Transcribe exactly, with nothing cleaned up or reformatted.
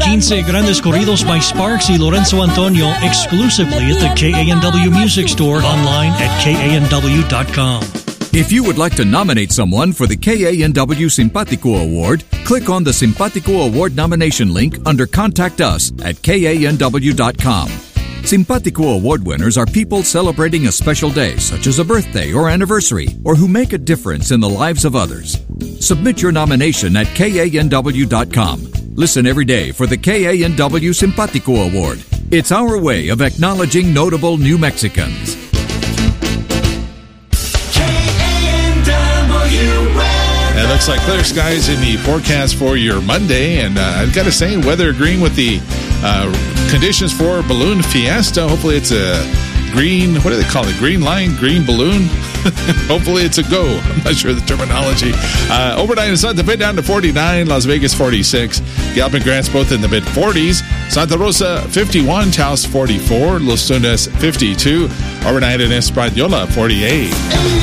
quince Grandes Corridos by Sparks y Lorenzo Antonio exclusively at the K A N W Music Store, online at K A N W dot com. If you would like to nominate someone for the K A N W Simpatico Award, click on the Simpatico Award nomination link under Contact Us at K A N W dot com. Simpatico Award winners are people celebrating a special day, such as a birthday or anniversary, or who make a difference in the lives of others. Submit your nomination at K A N W dot com. Listen every day for the K A N W Simpatico Award. It's our way of acknowledging notable New Mexicans. It looks like clear skies in the forecast for your Monday, and uh, I've got to say, weather agreeing with the uh, conditions for Balloon Fiesta. Hopefully it's a green, what do they call it, green line, green balloon? Hopefully it's a go. I'm not sure the terminology. Uh, overnight in Santa Fe down to forty-nine, Las Vegas forty-six, Gallup and Grants both in the mid-forties, Santa Rosa fifty-one, Taos forty-four, Los Tunas fifty-two, overnight in Española forty-eight.